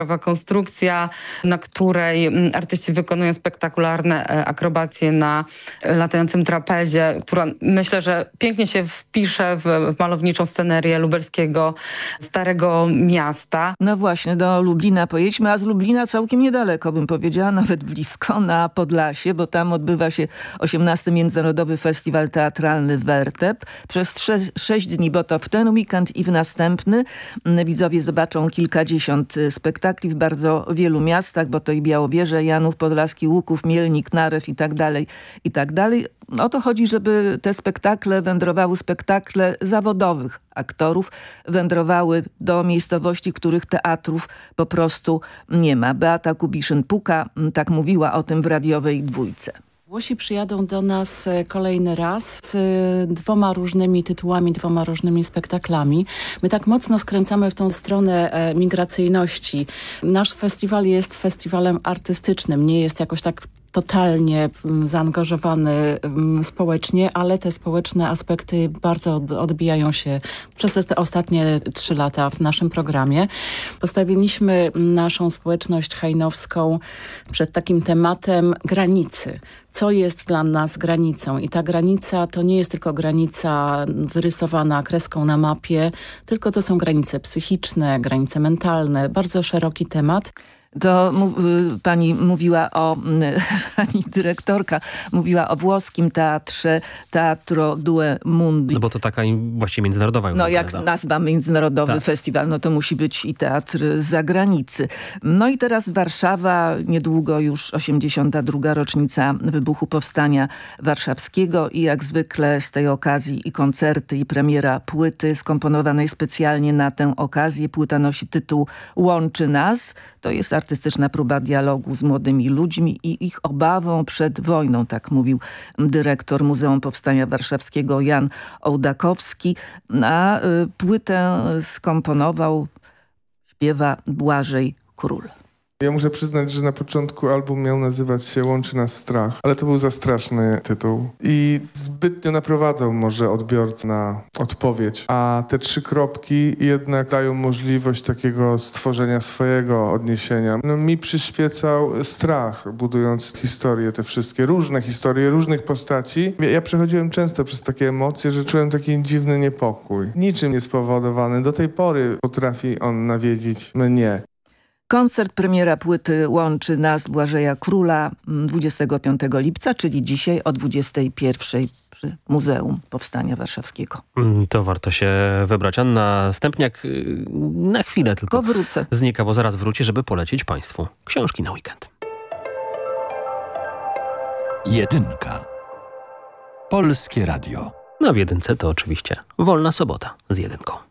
konstrukcja, na której artyści wykonują spektakularne akrobacje na latającym trapezie, która myślę, że pięknie się wpisze w malowniczą scenerię lubelskiego Starego Miasta. No właśnie, do Lublina pojedźmy, a z Lublina całkiem niedaleko, bym powiedziała, nawet blisko, na Podlasie, bo tam odbywa się 18. Międzynarodowy Festiwal Teatralny Wertep. Przez 6 dni, bo to w ten weekend i w następny, widzowie zobaczą kilkadziesiąt spektakli w bardzo wielu miastach, bo to i Białowieże, Janów Podlaski, Łuków, Mielnik, Narew i tak dalej, i tak dalej. O to chodzi, żeby te spektakle wędrowały, spektakle zawodowych aktorów wędrowały do miejscowości, których teatrów po prostu nie ma. Beata Kubiszyn-Puka tak mówiła o tym w radiowej Dwójce. Włosi przyjadą do nas kolejny raz z 2 różnymi tytułami, 2 różnymi spektaklami. My tak mocno skręcamy w tą stronę migracyjności. Nasz festiwal jest festiwalem artystycznym, nie jest jakoś tak totalnie zaangażowany społecznie, ale te społeczne aspekty bardzo odbijają się przez te ostatnie 3 lata w naszym programie. Postawiliśmy naszą społeczność hajnowską przed takim tematem granicy. Co jest dla nas granicą? I ta granica to nie jest tylko granica wyrysowana kreską na mapie, tylko to są granice psychiczne, granice mentalne, bardzo szeroki temat. To pani mówiła pani dyrektorka mówiła o włoskim teatrze Teatro Due Mundi. No bo to taka właściwie międzynarodowa już. No jak nazwa międzynarodowy festiwal, no to musi być i teatr z zagranicy. No i teraz Warszawa, niedługo już 82. rocznica wybuchu Powstania Warszawskiego i jak zwykle z tej okazji i koncerty, i premiera płyty skomponowanej specjalnie na tę okazję. Płyta nosi tytuł Łączy nas. To jest artystyczna próba dialogu z młodymi ludźmi i ich obawą przed wojną, tak mówił dyrektor Muzeum Powstania Warszawskiego Jan Ołdakowski. A płytę skomponował, śpiewa Błażej Król. Ja muszę przyznać, że na początku album miał nazywać się Łączy nas strach, ale to był za straszny tytuł i zbytnio naprowadzał może odbiorcę na odpowiedź, a te 3 kropki jednak dają możliwość takiego stworzenia swojego odniesienia. No, mi przyświecał strach, budując historie, te wszystkie różne historie, różnych postaci. Ja przechodziłem często przez takie emocje, że czułem taki dziwny niepokój. Niczym niespowodowany. Do tej pory potrafi on nawiedzić mnie. Koncert, premiera płyty Łączy nas Błażeja Króla 25 lipca, czyli dzisiaj o 21 przy Muzeum Powstania Warszawskiego. To warto się wybrać. Anna Stępniak na chwilę tylko wrócę. Znika, bo zaraz wróci, żeby polecić Państwu książki na weekend. Jedynka. Polskie Radio. No w jedynce to oczywiście Wolna Sobota z jedynką.